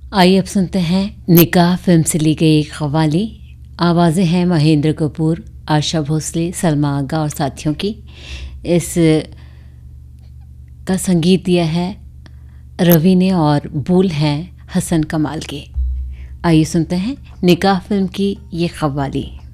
आइए अब सुनते हैं निकाह फिल्म से ली गई एक कव्वाली। आवाज़ें हैं महेंद्र कपूर, आशा भोसले, सलमा आगा और साथियों की। इस का संगीत दिया है रवि ने और बोल हैं हसन कमाल के। आइए सुनते हैं निकाह फिल्म की ये कव्वाली।